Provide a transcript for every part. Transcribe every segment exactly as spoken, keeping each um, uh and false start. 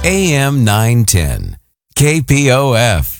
A M nine ten, K P O F.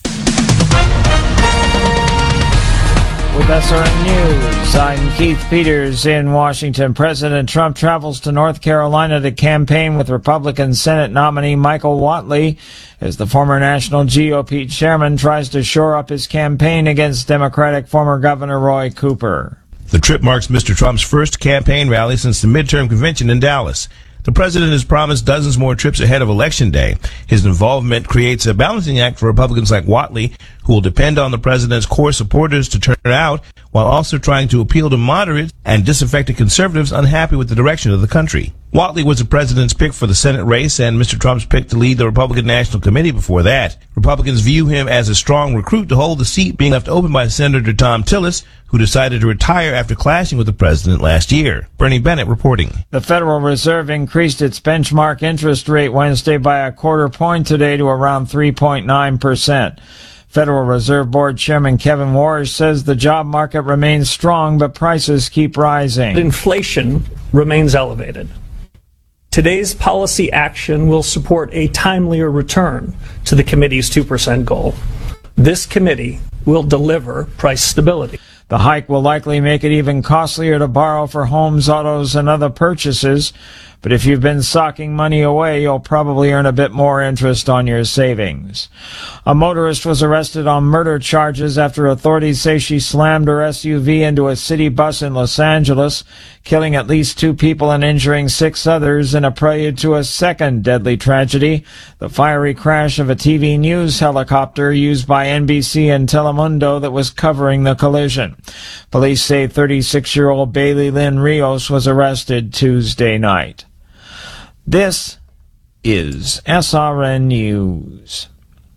With S R N News, I'm Keith Peters in Washington. President Trump travels to North Carolina to campaign with Republican Senate nominee Michael Whatley as the former national G O P chairman tries to shore up his campaign against Democratic former Governor Roy Cooper. The trip marks Mister Trump's first campaign rally since the midterm convention in Dallas. The president has promised dozens more trips ahead of Election Day. His involvement creates a balancing act for Republicans like Whatley, who will depend on the president's core supporters to turn out, while also trying to appeal to moderates and disaffected conservatives unhappy with the direction of the country. Whatley was the president's pick for the Senate race and Mister Trump's pick to lead the Republican National Committee before that. Republicans view him as a strong recruit to hold the seat being left open by Senator Thom Tillis, who decided to retire after clashing with the president last year. Bernie Bennett reporting. The Federal Reserve increased its benchmark interest rate Wednesday by a quarter point today to around three point nine percent. Federal Reserve Board Chairman Kevin Warsh says the job market remains strong, but prices keep rising. Inflation remains elevated. Today's policy action will support a timelier return to the committee's two percent goal. This committee will deliver price stability. The hike will likely make it even costlier to borrow for homes, autos, and other purchases. But if you've been socking money away, you'll probably earn a bit more interest on your savings. A motorist was arrested on murder charges after authorities say she slammed her S U V into a city bus in Los Angeles, killing at least two people and injuring six others in a prelude to a second deadly tragedy, the fiery crash of a T V news helicopter used by N B C and Telemundo that was covering the collision. Police say thirty-six-year-old Bailey Lynn Rios was arrested Tuesday night. This is S R N News.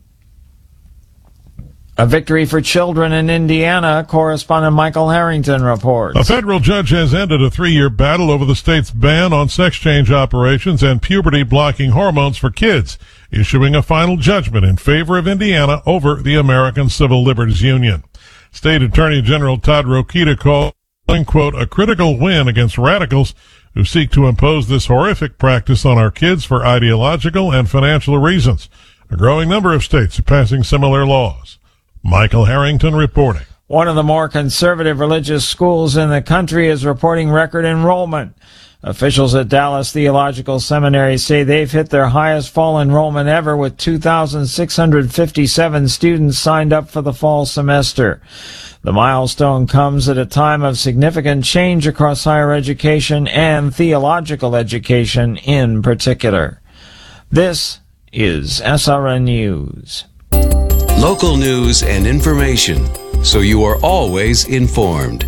A victory for children in Indiana, correspondent Michael Harrington reports. A federal judge has ended a three-year battle over the state's ban on sex change operations and puberty-blocking hormones for kids, issuing a final judgment in favor of Indiana over the American Civil Liberties Union. State Attorney General Todd Rokita called, quote, a critical win against radicals who seek to impose this horrific practice on our kids for ideological and financial reasons. A growing number of states are passing similar laws. Michael Harrington reporting. One of the more conservative religious schools in the country is reporting record enrollment. Officials at Dallas Theological Seminary say they've hit their highest fall enrollment ever with two thousand six hundred fifty-seven students signed up for the fall semester. The milestone comes at a time of significant change across higher education and theological education in particular. This is S R N News. Local news and information, so you are always informed.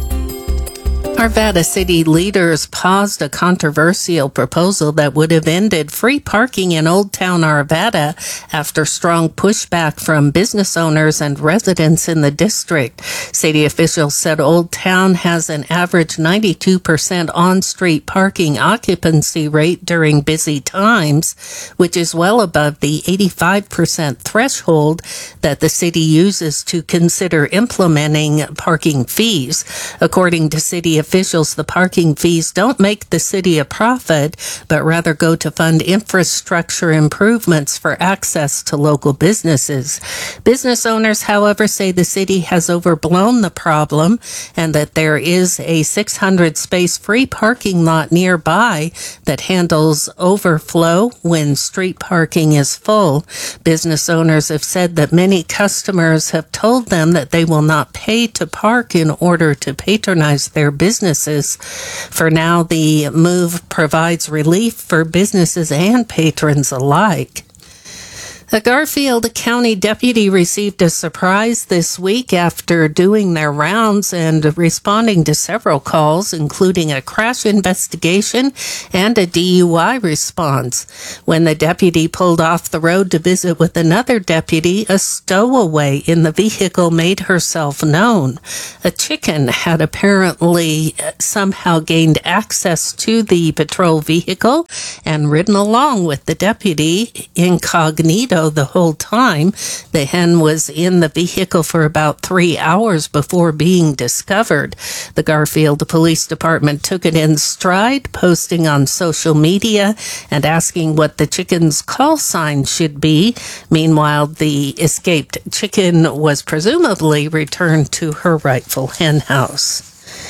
Arvada city leaders paused a controversial proposal that would have ended free parking in Old Town Arvada after strong pushback from business owners and residents in the district. City officials said Old Town has an average ninety-two percent on-street parking occupancy rate during busy times, which is well above the eighty-five percent threshold that the city uses to consider implementing parking fees. According to city officials, Officials, the parking fees don't make the city a profit, but rather go to fund infrastructure improvements for access to local businesses. Business owners, however, say the city has overblown the problem and that there is a six hundred space free parking lot nearby that handles overflow when street parking is full. Business owners have said that many customers have told them that they will not pay to park in order to patronize their businesses. For now, the move provides relief for businesses and patrons alike. A Garfield County deputy received a surprise this week after doing their rounds and responding to several calls, including a crash investigation and a D U I response. When the deputy pulled off the road to visit with another deputy, a stowaway in the vehicle made herself known. A chicken had apparently somehow gained access to the patrol vehicle and ridden along with the deputy incognito though, the whole time. The hen was in the vehicle for about three hours before being discovered. The Garfield Police Department took it in stride, posting on social media and asking what the chicken's call sign should be. Meanwhile, the escaped chicken was presumably returned to her rightful hen house.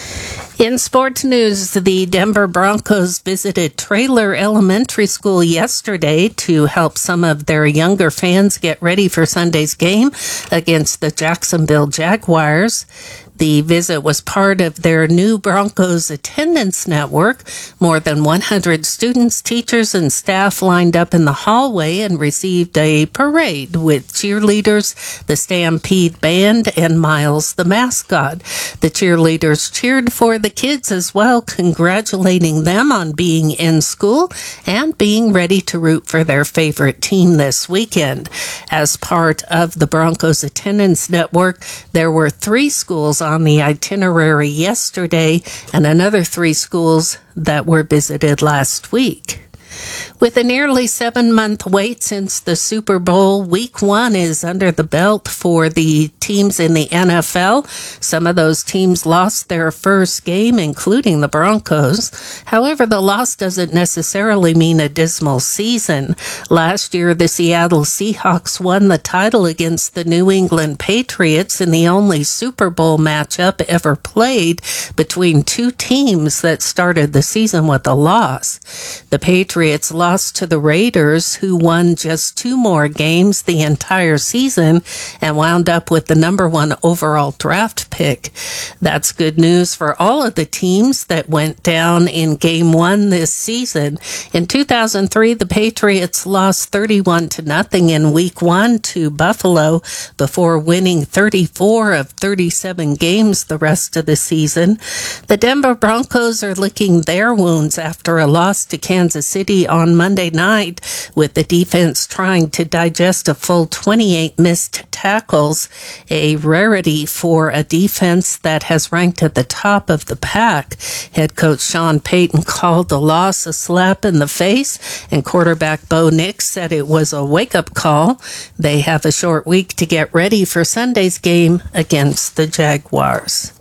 In sports news, the Denver Broncos visited Traylor Elementary School yesterday to help some of their younger fans get ready for Sunday's game against the Jacksonville Jaguars. The visit was part of their new Broncos attendance network. More than one hundred students, teachers, and staff lined up in the hallway and received a parade with cheerleaders, the Stampede Band, and Miles the mascot. The cheerleaders cheered for the kids as well, congratulating them on being in school and being ready to root for their favorite team this weekend. As part of the Broncos attendance network, there were three schools on on the itinerary yesterday and another three schools that were visited last week. With a nearly seven-month wait since the Super Bowl, week one is under the belt for the teams in the N F L. Some of those teams lost their first game, including the Broncos. However, the loss doesn't necessarily mean a dismal season. Last year, the Seattle Seahawks won the title against the New England Patriots in the only Super Bowl matchup ever played between two teams that started the season with a loss. The Patriots lost to the Raiders, who won just two more games the entire season and wound up with the number one overall draft pick. That's good news for all of the teams that went down in game one this season. In two thousand three, the Patriots lost thirty-one to nothing in week one to Buffalo before winning thirty-four of thirty-seven games the rest of the season. The Denver Broncos are licking their wounds after a loss to Kansas City on Monday night, with the defense trying to digest a full twenty-eight missed tackles, a rarity for a defense that has ranked at the top of the pack. Head coach Sean Payton called the loss a slap in the face, and quarterback Bo Nix said it was a wake-up call. They have a short week to get ready for Sunday's game against the Jaguars.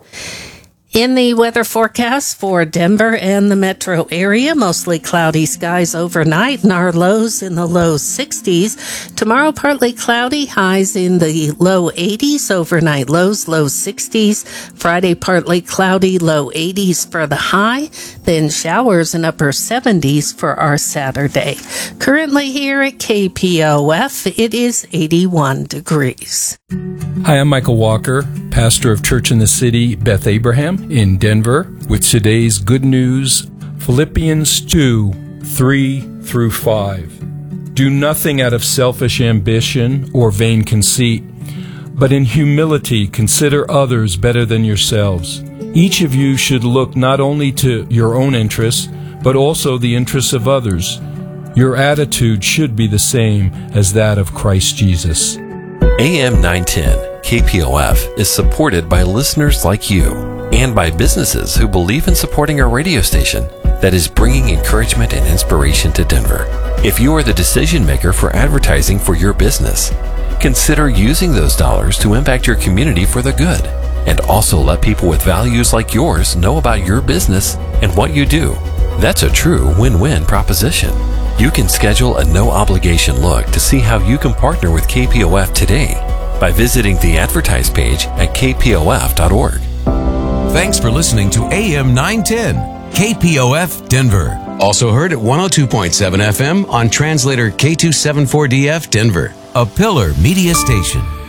In the weather forecast for Denver and the metro area, mostly cloudy skies overnight and our lows in the low sixties. Tomorrow, partly cloudy, highs in the low eighties, overnight lows, low sixties. Friday, partly cloudy, low eighties for the high, then showers in upper seventies for our Saturday. Currently here at K P O F, it is eighty-one degrees. Hi, I'm Michael Walker, pastor of Church in the City, Beth Abraham in Denver, with today's good news, Philippians two, three through five. Do nothing out of selfish ambition or vain conceit, but in humility consider others better than yourselves. Each of you should look not only to your own interests, but also the interests of others. Your attitude should be the same as that of Christ Jesus. A M nine ten K P O F is supported by listeners like you and by businesses who believe in supporting our radio station that is bringing encouragement and inspiration to Denver. If you are the decision maker for advertising for your business, consider using those dollars to impact your community for the good, and also let people with values like yours know about your business and what you do. That's a true win-win proposition. You can schedule a no-obligation look to see how you can partner with K P O F today by visiting the advertise page at k p o f dot org. Thanks for listening to A M nine ten, K P O F Denver. Also heard at one oh two point seven F M on translator K two seventy-four D F Denver. A Pillar Media Station.